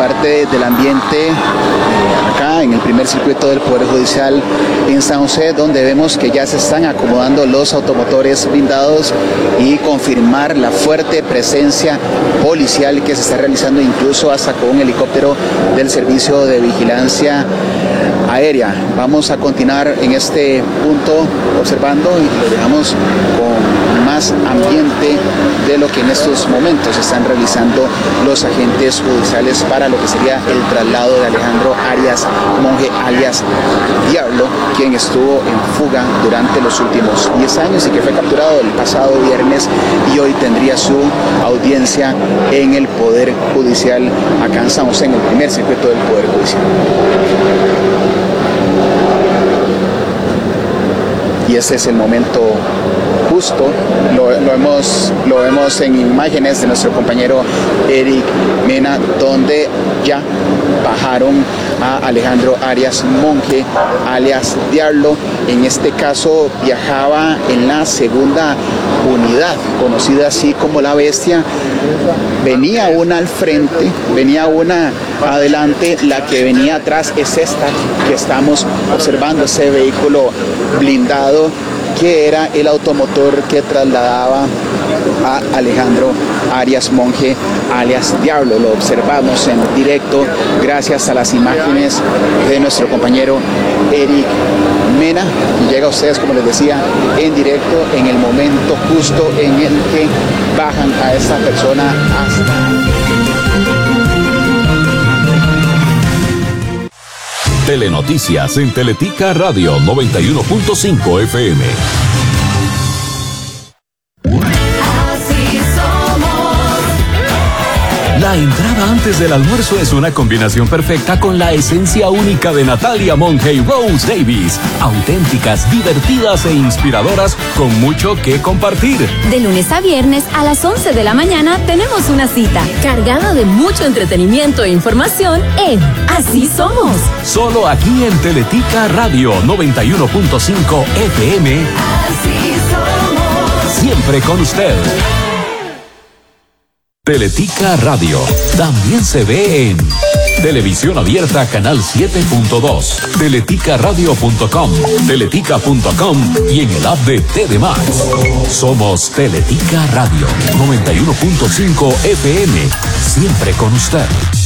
parte del ambiente acá en el primer circuito del Poder Judicial en San José, donde vemos que ya se están acomodando los automotores blindados y confirmar la fuerte presencia policial que se está realizando, incluso hasta con un helicóptero del Servicio de Vigilancia Aérea. Vamos a continuar en este punto observando y lo dejamos con más ambiente de lo que en estos momentos están realizando los agentes judiciales para lo que sería el traslado de Alejandro Arias Monge, alias Diablo, quien estuvo en fuga durante los últimos 10 años y que fue capturado el pasado viernes y hoy tendría su audiencia en el Poder Judicial acá en San José, en el primer circuito del Poder Judicial. Y ese es el momento justo, lo vemos en imágenes de nuestro compañero Eric Mena, donde ya bajaron a Alejandro Arias Monge, alias Diablo. En este caso viajaba en la segunda unidad, conocida así como la Bestia. Venía una al frente, venía una adelante, la que venía atrás es esta que estamos observando, ese vehículo blindado que era el automotor que trasladaba a Alejandro Arias Monge, alias Diablo. Lo observamos en directo gracias a las imágenes de nuestro compañero Eric Mena, y llega a ustedes, como les decía, en directo en el momento justo en el que bajan a esta persona hasta... Telenoticias en Teletica Radio 91.5 FM. La entrada antes del almuerzo es una combinación perfecta con la esencia única de Natalia Monge y Rose Davis. Auténticas, divertidas e inspiradoras con mucho que compartir. De lunes a viernes a las 11 de la mañana tenemos una cita cargada de mucho entretenimiento e información en Así Somos. Solo aquí en Teletica Radio 91.5 FM. Así somos. Siempre con usted. Teletica Radio también se ve en Televisión Abierta Canal 7.2, teleticaradio.com, teletica.com y en el app de TD+. Somos Teletica Radio 91.5 FM, siempre con usted.